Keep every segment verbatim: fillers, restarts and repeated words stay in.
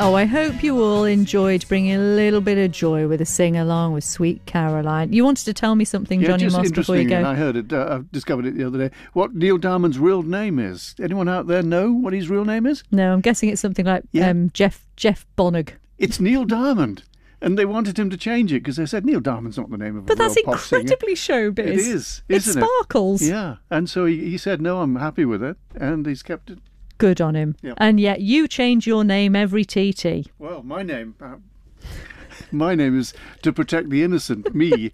Oh, I hope you all enjoyed bringing a little bit of joy with a sing-along with Sweet Caroline. You wanted to tell me something, yeah, Johnny just Moss, before you go? And I heard it, uh, I discovered it the other day, what Neil Diamond's real name is. Anyone out there know what his real name is? No, I'm guessing it's something like Yeah. um, Jeff Jeff Bonnig. It's Neil Diamond. And they wanted him to change it because they said Neil Diamond's not the name of a But real that's pop singer. incredibly showbiz. It is, It isn't it? sparkles. Yeah. And so he, he said, no, I'm happy with it. And he's kept it. Good on him. Yep. And yet you change your name every T T. Well, my name... Uh, my name is to protect the innocent, me.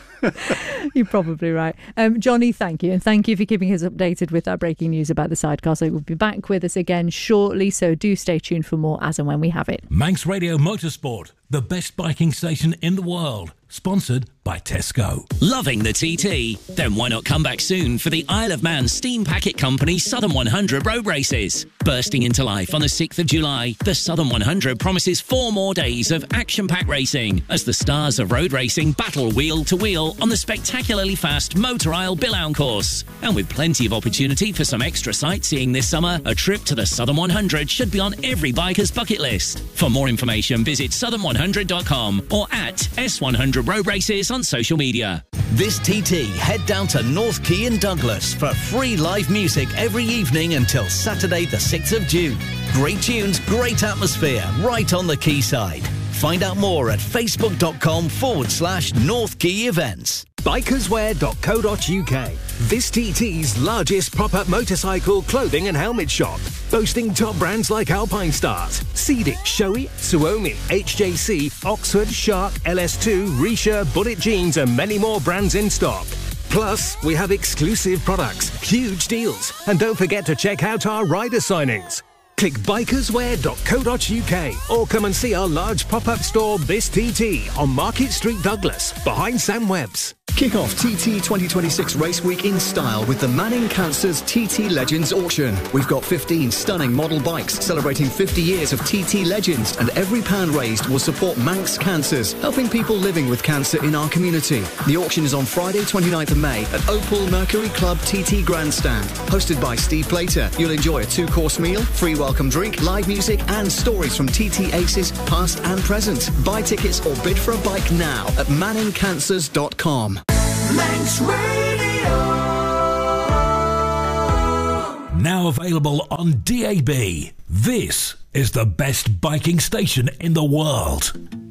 You're probably right. Um, Johnny, thank you. And thank you for keeping us updated with that breaking news about the sidecar. So we'll be back with us again shortly. So do stay tuned for more as and when we have it. Manx Radio Motorsport, the best biking station in the world. Sponsored by Tesco. Loving the T T? Then why not come back soon for the Isle of Man Steam Packet Company Southern one hundred road races? Bursting into life on the sixth of July, the Southern one hundred promises four more days of action-packed racing as the stars of road racing battle wheel to wheel on the spectacularly fast Motor Isle Billown course. And with plenty of opportunity for some extra sightseeing this summer, a trip to the Southern one hundred should be on every biker's bucket list. For more information, visit southern one hundred dot com or at S one hundred Road Races on social media. This T T, head down to North Quay in Douglas for free live music every evening until Saturday the sixth of June. Great tunes, great atmosphere, right on the quayside. Find out more at facebook.com forward slash North Quay events. bikerswear dot co dot uk. This T T's largest pop-up motorcycle clothing and helmet shop, boasting top brands like Alpine Stars, Cedic, Shoei, Suomi, H J C, Oxford, Shark, L S two, Risha, Bullet Jeans and many more brands in stock. Plus, we have exclusive products, huge deals, and don't forget to check out our rider signings. Click bikerswear dot co dot uk or come and see our large pop-up store This T T on Market Street, Douglas, behind Sam Webb's. Kick off T T twenty twenty-six Race Week in style with the Manning Cancers T T Legends auction. We've got fifteen stunning model bikes celebrating fifty years of T T Legends, and every pound raised will support Manx Cancers, helping people living with cancer in our community. The auction is on Friday twenty-ninth of May at Opal Mercury Club T T Grandstand. Hosted by Steve Plater, you'll enjoy a two-course meal, free welcome drink, live music and stories from T T aces past and present. Buy tickets or bid for a bike now at manning cancers dot com. Manx Radio. Now available on D A B. This is the best biking station in the world.